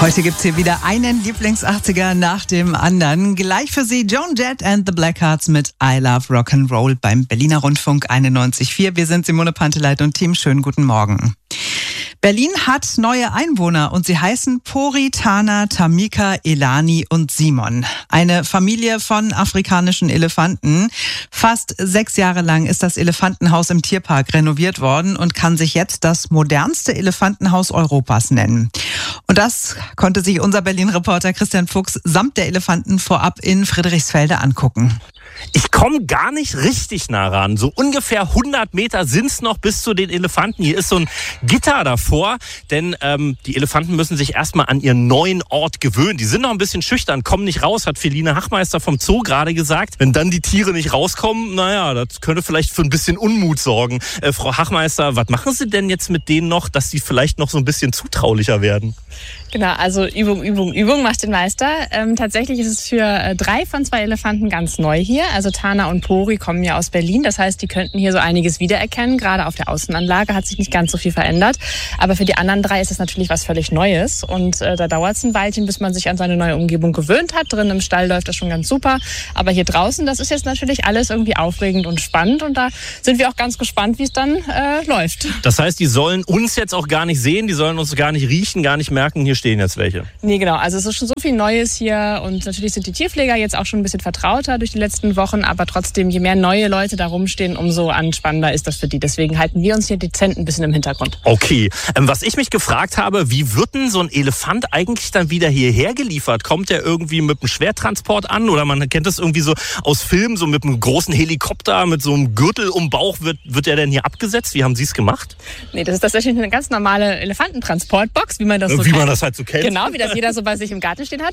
Heute gibt's hier wieder einen Lieblings-80er nach dem anderen. Gleich für Sie Joan Jett and the Blackhearts mit I Love Rock'n'Roll beim Berliner Rundfunk 91.4. Wir sind Simone Panteleit und Team. Schönen guten Morgen. Berlin hat neue Einwohner und sie heißen Pori, Tana, Tamika, Elani und Simon. Eine Familie von afrikanischen Elefanten. Fast 6 Jahre lang ist das Elefantenhaus im Tierpark renoviert worden und kann sich jetzt das modernste Elefantenhaus Europas nennen. Und das konnte sich unser Berlin-Reporter Christian Fuchs samt der Elefanten vorab in Friedrichsfelde angucken. Ich komme gar nicht richtig nah ran. So ungefähr 100 Meter sind's noch bis zu den Elefanten. Hier ist so ein Gitter davor, denn die Elefanten müssen sich erstmal an ihren neuen Ort gewöhnen. Die sind noch ein bisschen schüchtern, kommen nicht raus, hat Feline Hachmeister vom Zoo gerade gesagt. Wenn dann die Tiere nicht rauskommen, naja, das könnte vielleicht für ein bisschen Unmut sorgen. Frau Hachmeister, was machen Sie denn jetzt mit denen noch, dass sie vielleicht noch so ein bisschen zutraulicher werden? Genau, also Übung macht den Meister. Tatsächlich ist es für 3 von 2 Elefanten ganz neu hier. Also Tana und Pori kommen ja aus Berlin. Das heißt, die könnten hier so einiges wiedererkennen. Gerade auf der Außenanlage hat sich nicht ganz so viel verändert. Aber für die anderen 3 ist es natürlich was völlig Neues. Und da dauert es ein Weilchen, bis man sich an seine neue Umgebung gewöhnt hat. Drin im Stall läuft das schon ganz super. Aber hier draußen, das ist jetzt natürlich alles irgendwie aufregend und spannend. Und da sind wir auch ganz gespannt, wie es dann läuft. Das heißt, die sollen uns jetzt auch gar nicht sehen, die sollen uns gar nicht riechen, gar nicht merken, hier stehen jetzt welche. Nee, genau. Also es ist schon so viel Neues hier. Und natürlich sind die Tierpfleger jetzt auch schon ein bisschen vertrauter durch die letzten Wochen. Aber trotzdem, je mehr neue Leute da rumstehen, umso anspannender ist das für die. Deswegen halten wir uns hier dezent ein bisschen im Hintergrund. Okay. Was ich mich gefragt habe, wie wird denn so ein Elefant eigentlich dann wieder hierher geliefert? Kommt der irgendwie mit einem Schwertransport an? Oder man kennt das irgendwie so aus Filmen, so mit einem großen Helikopter, mit so einem Gürtel um Bauch. Wird der denn hier abgesetzt? Wie haben Sie es gemacht? Nee, das ist tatsächlich eine ganz normale Elefantentransportbox, wie man das so kennt. Wie man das halt so kennt. Genau, wie das jeder so bei sich im Garten stehen hat.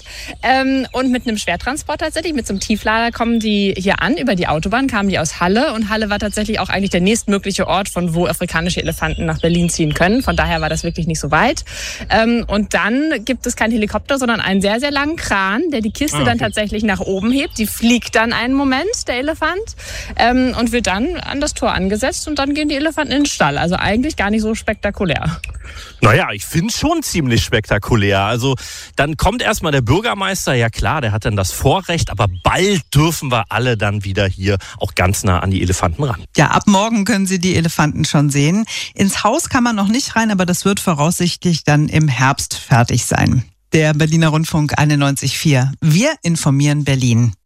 Und mit einem Schwertransport tatsächlich, mit so einem Tieflader kommen die hier an. Über die Autobahn kamen die aus Halle. Und Halle war tatsächlich auch eigentlich der nächstmögliche Ort, von wo afrikanische Elefanten nach Berlin ziehen können. Von daher war das wirklich nicht so weit. Und dann gibt es keinen Helikopter, sondern einen sehr, sehr langen Kran, der die Kiste dann tatsächlich nach oben hebt. Die fliegt dann einen Moment, der Elefant, und wird dann an das Tor angesetzt. Und dann gehen die Elefanten in den Stall. Also eigentlich gar nicht so spektakulär. Naja, ich finde es schon ziemlich spektakulär. Also dann kommt erstmal der Bürgermeister, ja klar, der hat dann das Vorrecht, aber bald dürfen wir alle dann wieder hier auch ganz nah an die Elefanten ran. Ja, ab morgen können Sie die Elefanten schon sehen. Ins Haus kann man noch nicht rein, aber das wird voraussichtlich dann im Herbst fertig sein. Der Berliner Rundfunk 91.4. Wir informieren Berlin.